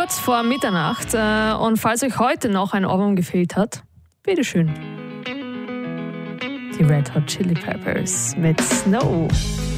kurz vor Mitternacht. Und falls euch heute noch ein Ohrwurm gefehlt hat, bitteschön. Die Red Hot Chili Peppers mit Snow.